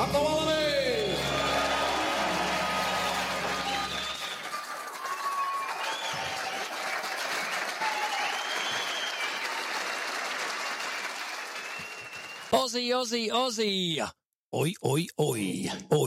Na to máme! Ozzy, Ozzy, Ozzy. Oj, oj, oj.